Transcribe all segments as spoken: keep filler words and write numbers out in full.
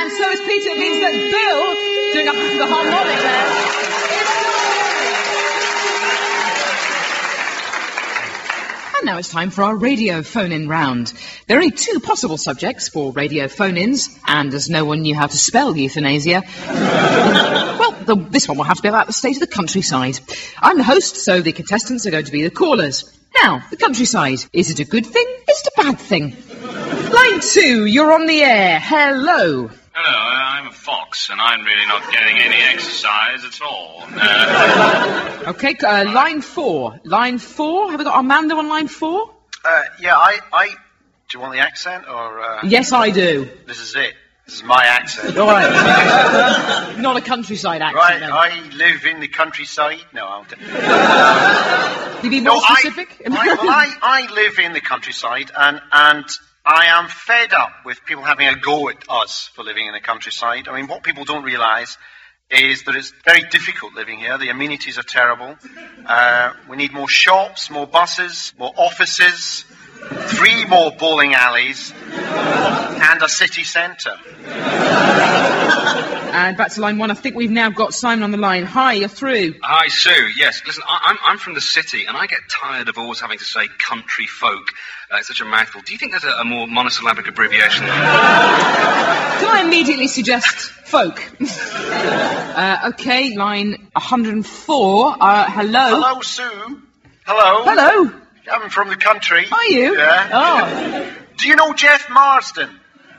And so is Peter. It means that Bill, doing a, the harmonic there, and now it's time for our radio phone-in round. There are only two possible subjects for radio phone-ins, and as no one knew how to spell euthanasia, well, the, this one will have to be about the state of the countryside. I'm the host, so the contestants are going to be the callers. Now, the countryside. Is it a good thing? Is it a bad thing? Line two, you're on the air. Hello. Hello, I'm a fox, and I'm really not getting any exercise at all. Uh... OK, uh, line four. Line four? Have we got Armando on line four? Uh, yeah, I, I... Do you want the accent, or... Uh... Yes, I do. This is it. This is my accent. All right. Not a countryside accent, Right, then. I live in the countryside. No, I'll... Can you be more no, specific? I, I, well, I, I live in the countryside, and... and I am fed up with people having a go at us for living in the countryside. I mean, what people don't realise is that it's very difficult living here. The amenities are terrible. Uh, we need more shops, more buses, more offices, three more bowling alleys, and a city centre. And back to line one. I think we've now got Simon on the line. Hi, you're through. Hi, Sue. Yes, listen, I, I'm, I'm from the city, and I get tired of always having to say country folk. Uh, it's such a mouthful. Do you think there's a, a more monosyllabic abbreviation than that? Can I immediately suggest folk? uh, OK, line one hundred four. Uh, hello. Hello, Sue. Hello. Hello. I'm from the country. Are you? Yeah. Oh. Do you know Jeff Marsden?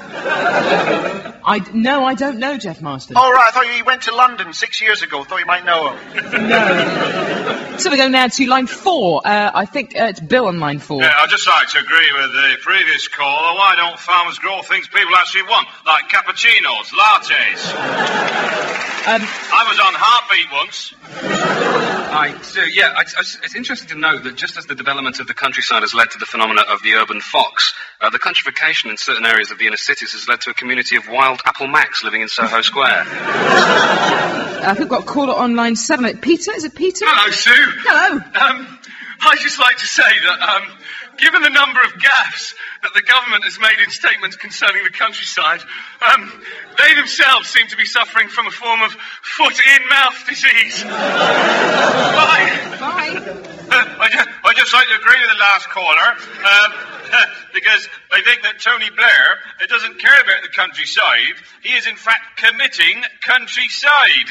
I, no, I don't know Jeff Marsden. Oh, right, I thought you went to London six years ago. Thought you might know him. No. So we're going now to line four. Uh, I think uh, it's Bill on line four. Yeah, I'd just like to agree with the previous caller. Why don't farmers grow things people actually want, like cappuccinos, lattes? Um, I was on Heartbeat once. Hi, Sue. Yeah, I, I, it's interesting to note that just as the development of the countryside has led to the phenomena of the urban fox, uh, the countrification in certain areas of the inner cities has led to a community of wild apple macs living in Soho Square. I think we've got a caller on line seven. Peter? Is it Peter? Hello, Sue. Hello. Um, I'd just like to say that, um, given the number of gaffes that the government has made in statements concerning the countryside, um, they themselves seem to be suffering from a form of foot-in-mouth disease. Bye. Bye. Uh, I'd, just, I'd just like to agree with the last caller, um, because I think that Tony Blair uh, doesn't care about the countryside. He is, in fact, committing countryside.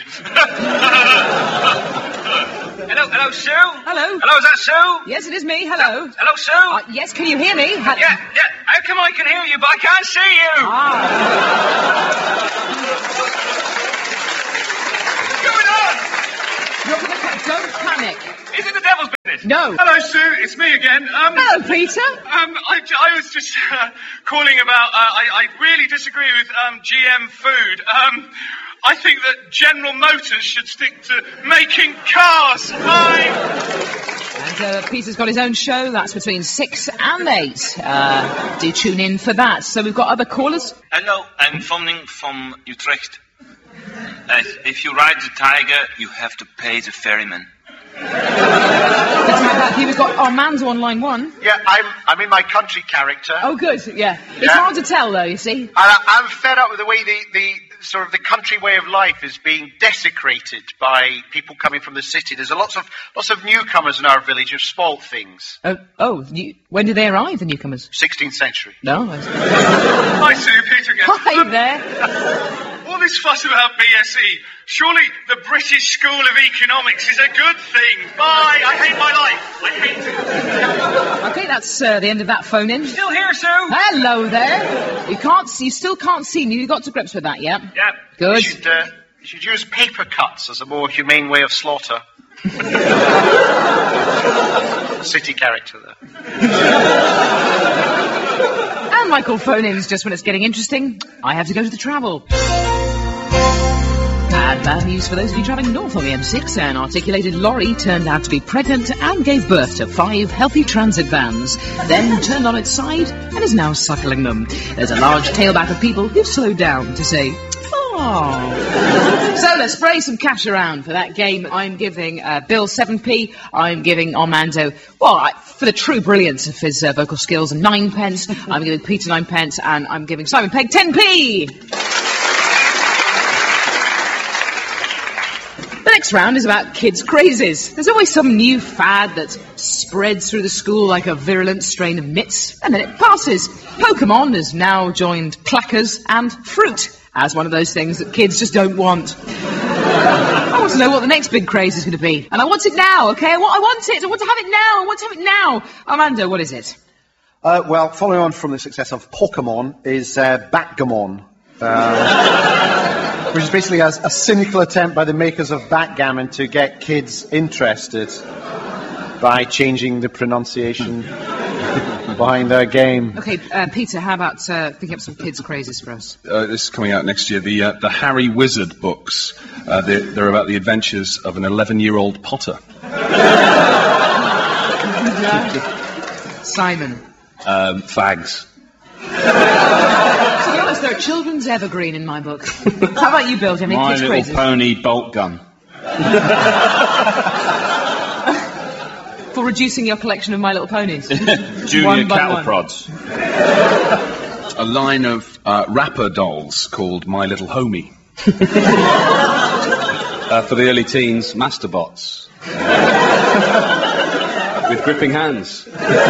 Hello, hello, Sue? Hello. Hello, is that Sue? Yes, it is me. Hello. Hello, Sue? Uh, yes, can you hear me? Ha- Yeah, yeah. How come I can hear you, but I can't see you? Ah. What's going on? You're gonna ca- don't panic. Is it the devil's business? No. Hello, Sue. It's me again. Um, Hello, Peter. Um, I, I was just uh, calling about. Uh, I, I really disagree with um, G M food. Um, I think that General Motors should stick to making cars. Bye. And uh, Peter's got his own show. That's between six and eight. Uh, do tune in for that. So we've got other callers. Hello, I'm phoning from Utrecht. Uh, if you ride the Tiger, you have to pay the ferryman. Let's have that. We've got Armando on line one. Yeah, I'm I'm in my country character. Oh, good. Yeah. It's Yeah. hard to tell, though, you see. And I, I'm fed up with the way the, the sort of the country way of life is being desecrated by people coming from the city. There's a lots of lots of newcomers in our village who've spoilt things. Oh, oh you, when did they arrive, the newcomers? sixteenth century. No. I- Hi, Sue. Peter again. Hi Um, there. All this fuss about B S E. Surely the British School of Economics is a good thing. Bye. I hate my life. I hate it. Okay, that's uh, the end of that phone in. Still here, Sue? Hello there. You can't see, you still can't see me. You got to grips with that, yeah? Yeah. Good. You should, uh, you should use paper cuts as a more humane way of slaughter. City character there. And Michael phone-ins just when it's getting interesting. I have to go to the travel. Bad, bad news for those of you travelling north on the M six. An articulated lorry turned out to be pregnant and gave birth to five healthy transit vans, then turned on its side and is now suckling them. There's a large tailback of people who've slowed down to say, oh. So let's spray some cash around for that game. I'm giving uh, Bill seven p. I'm giving Armando, well, I, for the true brilliance of his uh, vocal skills, nine pence. I'm giving Peter nine pence, and I'm giving Simon Pegg ten p. next round is about kids' crazes. There's always some new fad that spreads through the school like a virulent strain of nits, and then it passes. Pokemon has now joined clackers and fruit as one of those things that kids just don't want. I want to know what the next big craze is going to be. And I want it now, OK? I want, I want it. I want to have it now. I want to have it now. Armando, what is it? Uh, well, following on from the success of Pokemon is uh, Backgammon. Uh, which is basically a, a cynical attempt by the makers of backgammon to get kids interested by changing the pronunciation behind their game. OK, uh, Peter, how about uh, picking up some kids' crazes for us? Uh, this is coming out next year. The, uh, the Harry Wizard books. Uh, they're, they're about the adventures of an eleven-year-old Potter. Simon. Um, fags. To be honest, they're a children's evergreen in my book. How about you, Bill? Do you have any My kids' Little crazes? Pony bolt gun. For reducing your collection of My Little Ponies? Junior One by cattle one. prods. A line of uh, rapper dolls called My Little Homie. Uh, for the early teens, Masterbots. With gripping hands.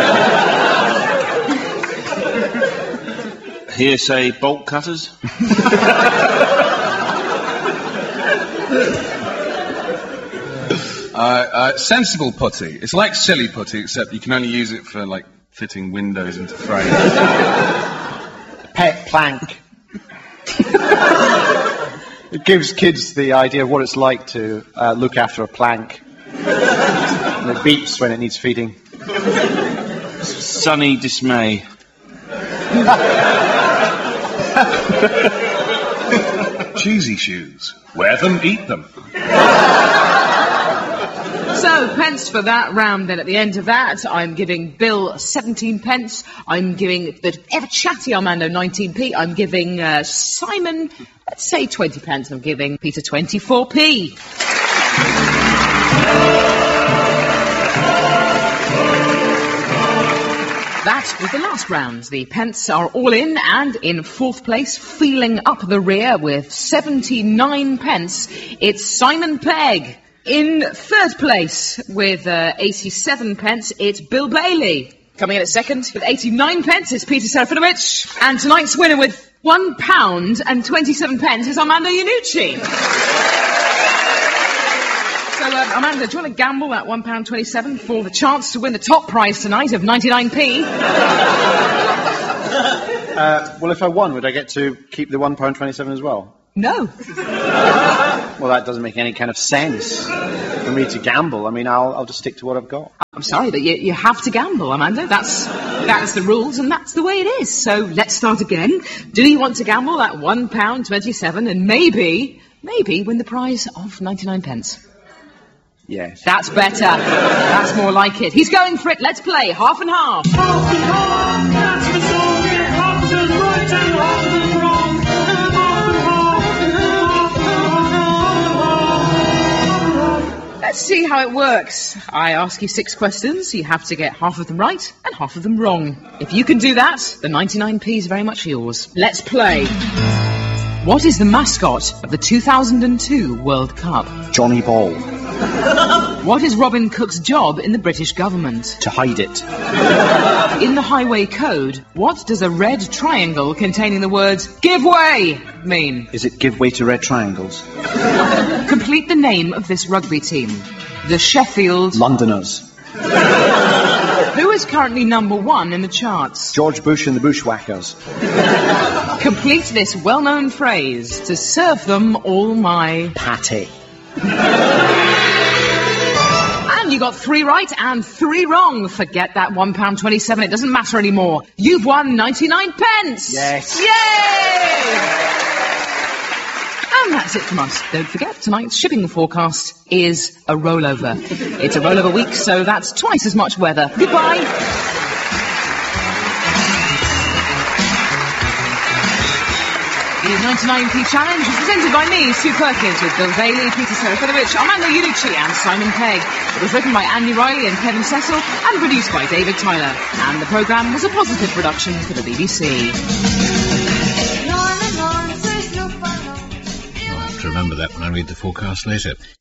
Hearsay bolt cutters. Uh, uh, sensible putty. It's like silly putty, except you can only use it for, like, fitting windows into frames. Pet plank. It gives kids the idea of what it's like to uh, look after a plank. And it beeps when it needs feeding. Sunny dismay. Cheesy shoes. Wear them, eat them. So, pence for that round, then at the end of that, I'm giving Bill seventeen pence. I'm giving the ever-chatty Armando nineteen p. I'm giving uh, Simon, let's say twenty pence. I'm giving Peter twenty-four p. That was the last round. The pence are all in, and in fourth place, feeling up the rear with seventy-nine pence, it's Simon Pegg. In third place, with uh, eighty-seven pence, it's Bill Bailey. Coming in at second, with eighty-nine pence, it's Peter Serafinovich. And tonight's winner with one pound and twenty-seven pence is Armando Iannucci. So, uh, Armando, do you want to gamble that one pound twenty-seven for the chance to win the top prize tonight of ninety-nine p? Uh, well, if I won, would I get to keep the one pound twenty-seven as well? No. Well, that doesn't make any kind of sense for me to gamble. I mean, I'll, I'll just stick to what I've got. I'm sorry, but you, you have to gamble, Armando. That's, that's the rules, and that's the way it is. So let's start again. Do you want to gamble that one pound twenty-seven and maybe, maybe win the prize of ninety-nine pence? Yes. That's better. That's more like it. He's going for it. Let's play half and half. Half and half, that's the song. Yeah, half is right and half is wrong. Half and half, half and half. Let's see how it works. I ask you six questions. You have to get half of them right and half of them wrong. If you can do that, the ninety-nine p is very much yours. Let's play. What is the mascot of the two thousand two World Cup? Johnny Ball. What is Robin Cook's job in the British government? To hide it. In the Highway Code, what does a red triangle containing the words "give way" mean? Is it give way to red triangles? Complete the name of this rugby team. The Sheffield... Londoners. Who is currently number one in the charts? George Bush and the Bushwhackers. Complete this well-known phrase. To serve them all my... Patty. And you got three right and three wrong. Forget that one pound twenty-seven. It doesn't matter anymore. You've won ninety-nine pence. Yes. Yay! And that's it from us. Don't forget, tonight's shipping forecast is a rollover. It's a rollover week, so that's twice as much weather. Goodbye. The ninety-nine p Challenge is presented by me, Sue Perkins, with Bill Bailey, Peter Serafinovich, Armando Iannucci and Simon Pegg. It was written by Andy Riley and Kevin Cecil and produced by David Tyler. And the programme was a Positive production for the B B C. I'll have to remember that when I read the forecast later.